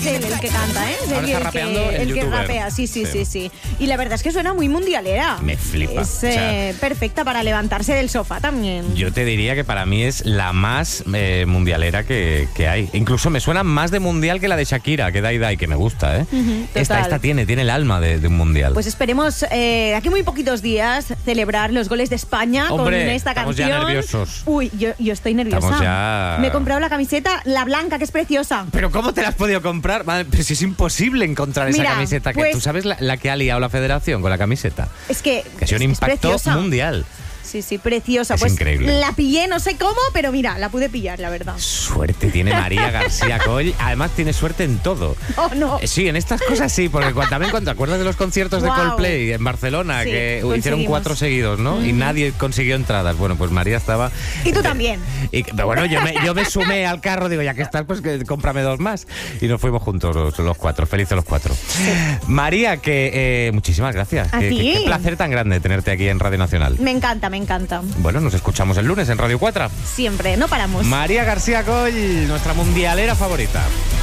es él el que canta, ¿eh? Es Ahora está rapeando el que youtuber. rapea, sí. Y la verdad es que suena muy mundialera. Me flipa. Es O sea, perfecta para levantarse del sofá también. yo te diría que para mí es la más mundialera que hay. Incluso me suena más de mundial que la de Shakira, que Dai, que me gusta, ¿eh? total. Esta tiene el alma de un mundial. Pues esperemos aquí muy poquitos días celebrar los goles de España. Hombre, con esta estamos canción. ya nerviosos. Uy, yo estoy nerviosa. Estamos ya- Me he comprado la camiseta, la blanca, que es preciosa. ¿Pero cómo te la has podido comprar? Madre, pero si es imposible encontrar esa Mira, camiseta. pues- ¿Tú sabes la que ha liado la federación con la camiseta? Es que Que ha sido un es impacto preciosa. mundial. Sí, preciosa. Es Pues increíble. la pillé, no sé cómo, pero mira, la pude pillar, la verdad. Suerte tiene María García Coll. Además tiene suerte en todo. Oh, no. Sí, en estas cosas sí, porque también cuando te acuerdas de los conciertos de Wow. Coldplay en Barcelona, Sí, que hicieron conseguimos. 4 seguidos, ¿no? Y nadie consiguió entradas. Bueno, pues María estaba... Y tú también. Pero bueno, yo me sumé al carro, digo, ya que estás, pues que cómprame 2 más. Y nos fuimos juntos los 4, felices los 4. María, que muchísimas gracias. A ti. Qué placer tan grande tenerte aquí en Radio Nacional. Me encanta, me encanta. Bueno, nos escuchamos el lunes en Radio 4. Siempre, no paramos. María García Coll, nuestra mundialera favorita.